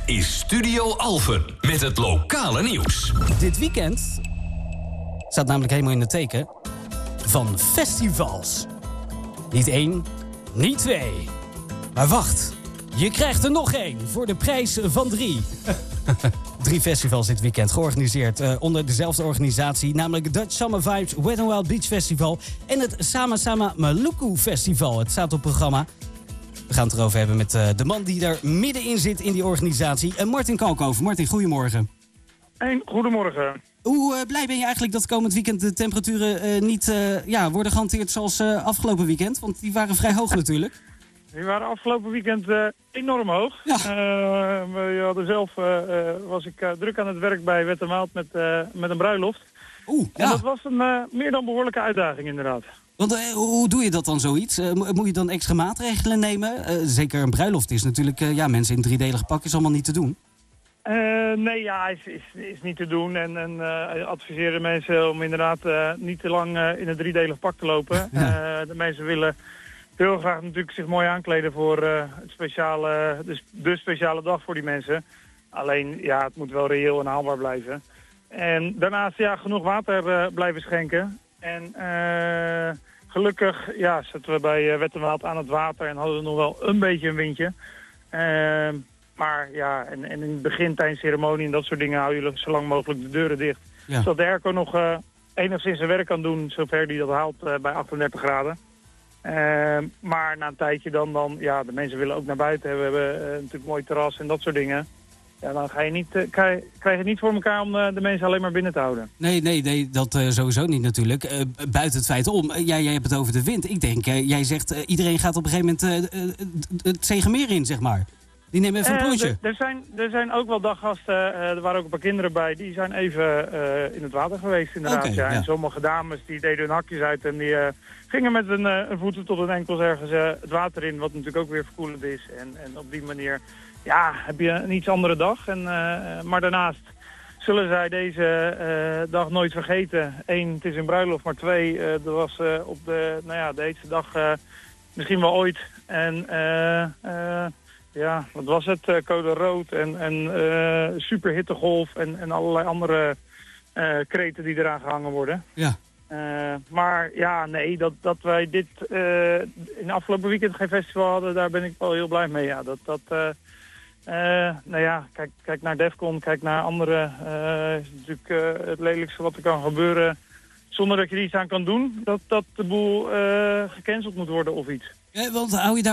is Studio Alphen met het lokale nieuws. Dit weekend staat namelijk helemaal in het teken van festivals. Niet 1, niet 2. Maar wacht, je krijgt er nog 1 voor de prijs van 3. 3 festivals dit weekend, georganiseerd onder dezelfde organisatie. Namelijk Dutch Summer Vibes Wet n Wild Beach Festival en het Sama Sama Maluku Festival. Het staat op programma. We gaan het erover hebben met de man die daar middenin zit in die organisatie. Martin Kalkoven. Martin, goedemorgen. Goedemorgen. Hoe blij ben je eigenlijk dat komend weekend de temperaturen niet worden gehanteerd zoals afgelopen weekend? Want die waren vrij hoog natuurlijk. Die waren afgelopen weekend enorm hoog. Ja. We hadden zelf, was ik druk aan het werk bij Wet n Wild met een bruiloft. En dat was een meer dan behoorlijke uitdaging inderdaad. Want hoe doe je dat dan zoiets? Moet je dan extra maatregelen nemen? Zeker een bruiloft is natuurlijk, mensen in 3-delig pak is allemaal niet te doen. Nee, ja, is niet te doen. En adviseren mensen om inderdaad niet te lang in een 3-delig pak te lopen. Ja. De mensen willen heel graag natuurlijk zich mooi aankleden voor het speciale, de speciale dag voor die mensen. Alleen, ja, het moet wel reëel en haalbaar blijven. En daarnaast, genoeg water blijven schenken. En gelukkig, zaten we bij Wet n Wild aan het water en hadden we nog wel een beetje een windje. Maar ja, en in het begin tijdens ceremonie en dat soort dingen hou je zo lang mogelijk de deuren dicht. Ja. Zodat de airco nog enigszins zijn werk kan doen, zover die dat haalt bij 38 graden. Maar na een tijdje dan de mensen willen ook naar buiten. We hebben natuurlijk een mooi terras en dat soort dingen. Ja, dan ga je niet, krijg je het niet voor elkaar om de mensen alleen maar binnen te houden. Nee, dat sowieso niet natuurlijk. Buiten het feit om. Jij hebt het over de wind. Ik denk, jij zegt iedereen gaat op een gegeven moment het Zeegermeer in, zeg maar. Die nemen even een plonsje. Er zijn ook wel daggasten, er waren ook een paar kinderen bij, die zijn even in het water geweest inderdaad. Okay, ja. En sommige dames die deden hun hakjes uit en die gingen met hun voeten tot hun enkels ergens het water in, wat natuurlijk ook weer verkoelend is. En op die manier heb je een iets andere dag. Maar daarnaast zullen zij deze dag nooit vergeten. 1, het is een bruiloft, maar 2, er was op de heetste dag misschien wel ooit. En wat was het? Code rood en superhittegolf en allerlei andere kreten die eraan gehangen worden. Ja. Maar ja, nee, dat wij dit in de afgelopen weekend geen festival hadden, daar ben ik wel heel blij mee. Ja, kijk naar Defcon, kijk naar andere. Is natuurlijk het lelijkste wat er kan gebeuren zonder dat je er iets aan kan doen. Dat de boel gecanceld moet worden of iets. Ja, want hou je daar